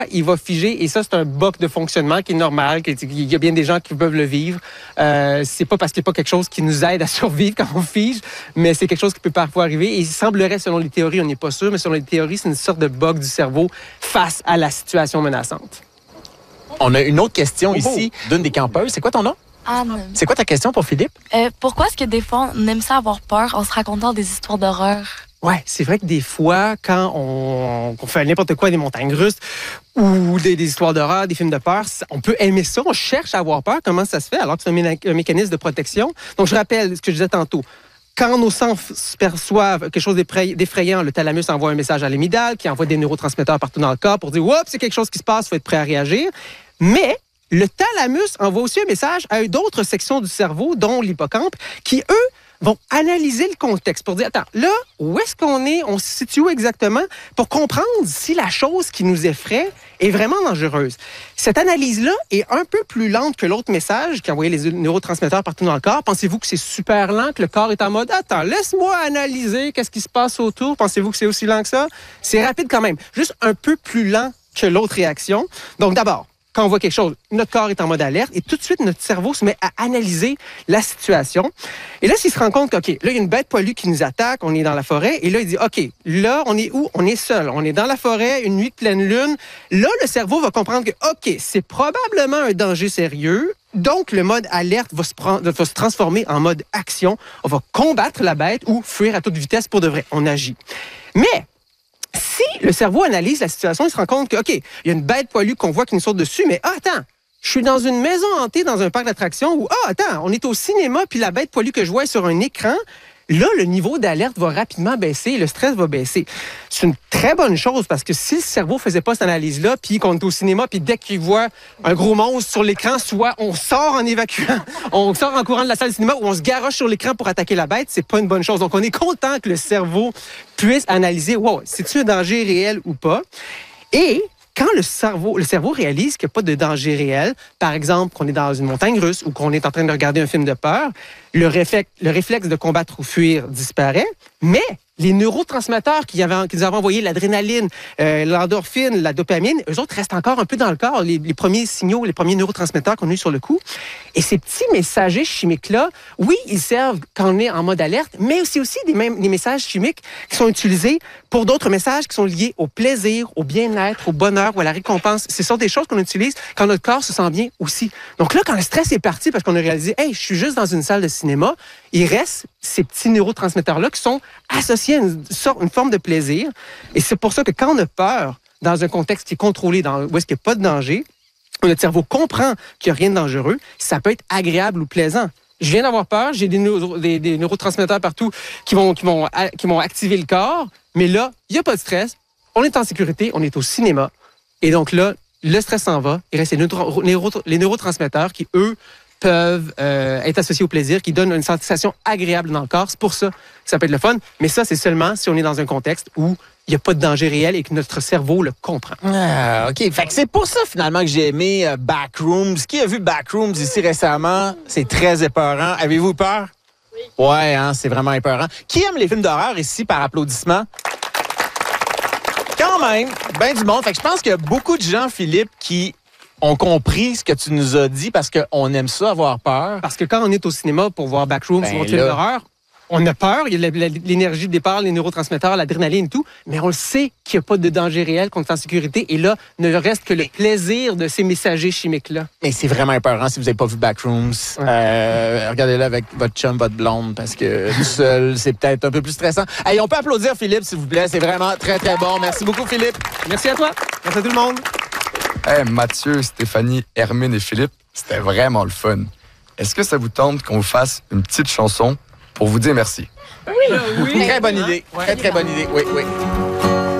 il va figer. Et ça, c'est un bug de fonctionnement qui est normal. Il y a bien des gens qui peuvent le vivre. C'est pas parce qu'il n'y a pas quelque chose qui nous aide à survivre quand on fige, mais c'est quelque chose qui peut parfois arriver. Et il semblerait, selon les théories, on n'est pas sûr, mais selon les théories, c'est une sorte de bug du cerveau face à la situation menaçante. On a une autre question ici d'une des campeuses. C'est quoi ton nom? Anne. C'est quoi ta question pour Philippe? Pourquoi est-ce que des fois, on aime ça avoir peur en se racontant des histoires d'horreur? Ouais, c'est vrai que des fois, quand on fait n'importe quoi, des montagnes russes ou des histoires d'horreur, des films de peur, on peut aimer ça. On cherche à avoir peur. Comment ça se fait? Alors que c'est un mécanisme de protection. Donc, je rappelle ce que je disais tantôt. Quand nos sens perçoivent quelque chose d'effrayant, le thalamus envoie un message à l'amygdale qui envoie des neurotransmetteurs partout dans le corps pour dire « Oups, c'est quelque chose qui se passe, il faut être prêt à réagir. » Mais le thalamus envoie aussi un message à d'autres sections du cerveau, dont l'hippocampe, qui, eux, vont analyser le contexte pour dire, attends, là, où est-ce qu'on est? On se situe où exactement? Pour comprendre si la chose qui nous effraie est vraiment dangereuse. Cette analyse-là est un peu plus lente que l'autre message qui envoyait les neurotransmetteurs partout dans le corps. Pensez-vous que c'est super lent, que le corps est en mode, attends, laisse-moi analyser qu'est-ce qui se passe autour? Pensez-vous que c'est aussi lent que ça? C'est rapide quand même, juste un peu plus lent que l'autre réaction. Donc d'abord, quand on voit quelque chose, notre corps est en mode alerte et tout de suite, notre cerveau se met à analyser la situation. Et là, s'il se rend compte que, OK, là, il y a une bête poilue qui nous attaque, on est dans la forêt, et là, il dit, OK, là, on est où? On est seul. On est dans la forêt, une nuit de pleine lune. Là, le cerveau va comprendre que, OK, c'est probablement un danger sérieux. Donc, le mode alerte va se transformer en mode action. On va combattre la bête ou fuir à toute vitesse pour de vrai. On agit. Mais si le cerveau analyse la situation, il se rend compte que, OK, il y a une bête poilue qu'on voit qui nous saute dessus, mais attends, je suis dans une maison hantée dans un parc d'attractions où, attends, on est au cinéma, puis la bête poilue que je vois est sur un écran. Là, le niveau d'alerte va rapidement baisser, le stress va baisser. C'est une très bonne chose parce que si le cerveau ne faisait pas cette analyse-là, puis qu'on est au cinéma, puis dès qu'il voit un gros monstre sur l'écran, soit on sort en évacuant, on sort en courant de la salle de cinéma ou on se garoche sur l'écran pour attaquer la bête, c'est pas une bonne chose. Donc, on est content que le cerveau puisse analyser, wow, c'est-tu un danger réel ou pas? Et quand le cerveau réalise qu'il n'y a pas de danger réel, par exemple qu'on est dans une montagne russe ou qu'on est en train de regarder un film de peur, le réflexe de combattre ou fuir disparaît, mais les neurotransmetteurs qui nous avaient envoyé l'adrénaline, l'endorphine, la dopamine, eux autres restent encore un peu dans le corps, les premiers signaux, les premiers neurotransmetteurs qu'on a eu sur le coup. Et ces petits messagers chimiques-là, oui, ils servent quand on est en mode alerte, mais aussi des messages chimiques qui sont utilisés pour d'autres messages qui sont liés au plaisir, au bien-être, au bonheur ou à la récompense. Ce sont des choses qu'on utilise quand notre corps se sent bien aussi. Donc là, quand le stress est parti parce qu'on a réalisé, hey, je suis juste dans une salle de cinéma, il reste ces petits neurotransmetteurs-là qui sont associés à une forme de plaisir. Et c'est pour ça que quand on a peur dans un contexte qui est contrôlé, où est-ce qu'il n'y a pas de danger, notre cerveau comprend qu'il n'y a rien de dangereux, ça peut être agréable ou plaisant. Je viens d'avoir peur, j'ai des neurotransmetteurs partout qui vont activer le corps, mais là, il n'y a pas de stress, on est en sécurité, on est au cinéma. Et donc là, le stress s'en va, il reste les neurotransmetteurs qui, eux, peuvent être associés au plaisir, qui donnent une sensation agréable dans le corps. C'est pour ça que ça peut être le fun. Mais ça, c'est seulement si on est dans un contexte où il n'y a pas de danger réel et que notre cerveau le comprend. Ah, OK. Fait que c'est pour ça, finalement, que j'ai aimé Backrooms. Qui a vu Backrooms ici récemment? C'est très épeurant. Avez-vous peur? Oui. Ouais, hein, c'est vraiment épeurant. Qui aime les films d'horreur ici par applaudissement? Quand même, ben du monde. Fait que je pense qu'il y a beaucoup de gens, Philippe, qui ont compris ce que tu nous as dit parce qu'on aime ça, avoir peur. Parce que quand on est au cinéma pour voir Backrooms ou un film d'horreur, on a peur, il y a l'énergie de départ, les neurotransmetteurs, l'adrénaline et tout, mais on le sait qu'il n'y a pas de danger réel, qu'on est en sécurité, et là, ne reste que le plaisir de ces messagers chimiques-là. Mais c'est vraiment épeurant si vous n'avez pas vu Backrooms. Ouais. Regardez-le avec votre chum, votre blonde, parce que tout seul, c'est peut-être un peu plus stressant. Hey, on peut applaudir Philippe, s'il vous plaît. C'est vraiment très, très bon. Merci beaucoup, Philippe. Merci à toi. Merci à tout le monde. Hey, Mathieu, Stéphanie, Hermine et Philippe, c'était vraiment le fun. Est-ce que ça vous tente qu'on vous fasse une petite chanson pour vous dire merci? Oui. Très bonne idée. Très, très bonne idée. Oui, oui.